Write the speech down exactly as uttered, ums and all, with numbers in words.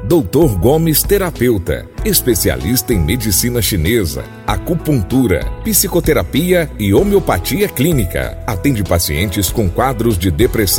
doutor Gomes Terapeuta, especialista em medicina chinesa, acupuntura, psicoterapia e homeopatia clínica. Atende pacientes com quadros de depressão